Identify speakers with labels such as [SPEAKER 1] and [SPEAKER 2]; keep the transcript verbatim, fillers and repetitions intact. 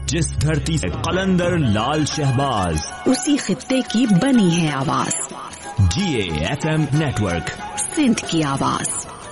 [SPEAKER 1] जिस धरती से कलंदर लाल शहबाज,
[SPEAKER 2] उसी खित्ते की बनी है आवाज।
[SPEAKER 1] जी A F M network,
[SPEAKER 2] Sindh की आवाज।